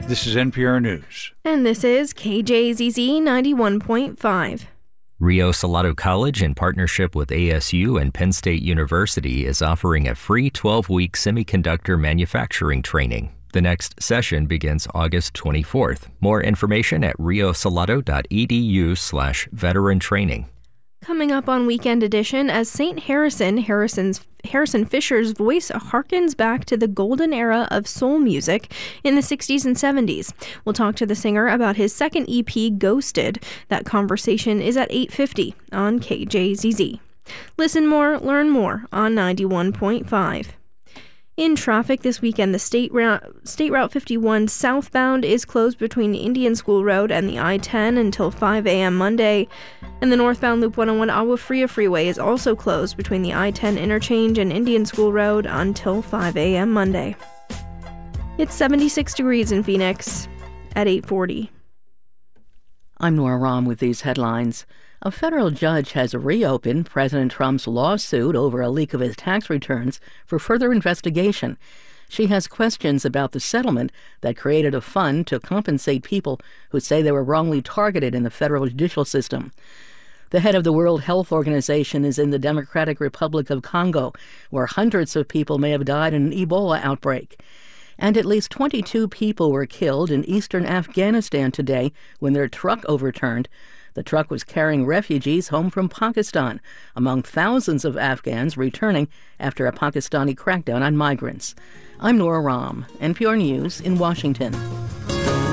This is NPR News. And this is KJZZ 91.5. Rio Salado College, in partnership with ASU and Penn State University, is offering a free 12-week semiconductor manufacturing training. The next session begins August 24th. More information at riosalado.edu/veteran training. Coming up on Weekend Edition, as St. Harrison Fisher's voice harkens back to the golden era of soul music in the 60s and 70s. We'll talk to the singer about his second EP, Ghosted. That conversation is at 8:50 on KJZZ. Listen more, learn more on 91.5. In traffic this weekend, the State Route 51 southbound is closed between Indian School Road and the I-10 until 5 a.m. Monday. And the northbound Loop 101 Agua Fria Freeway is also closed between the I-10 interchange and Indian School Road until 5 a.m. Monday. It's 76 degrees in Phoenix at 8:40. I'm Nora Rahm with these headlines. A federal judge has reopened President Trump's lawsuit over a leak of his tax returns for further investigation. She has questions about the settlement that created a fund to compensate people who say they were wrongly targeted in the federal judicial system. The head of the World Health Organization is in the Democratic Republic of Congo, where hundreds of people may have died in an Ebola outbreak. And at least 22 people were killed in eastern Afghanistan today when their truck overturned. The truck was carrying refugees home from Pakistan, among thousands of Afghans returning after a Pakistani crackdown on migrants. I'm Nora Rahm, NPR News in Washington.